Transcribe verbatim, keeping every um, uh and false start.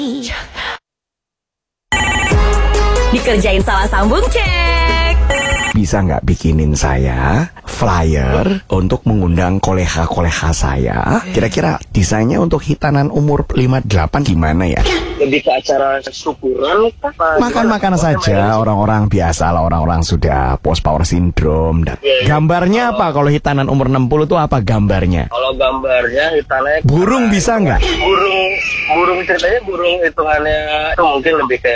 Dikerjain salah sambung cek. Bisa nggak bikinin saya flyer untuk mengundang kolega-kolega saya? Kira-kira desainnya untuk hitanan umur lima puluh delapan gimana ya? Lebih ke acara syukuran apa? Makan-makan saja, orang-orang biasa lah, orang-orang sudah post power syndrome. Dan Ya, ya. gambarnya apa kalau hitanan umur enam puluh itu apa gambarnya? Kalau gambarnya hitannya Burung bisa nggak? burung burung ceritanya burung hitungannya itu mungkin lebih kayak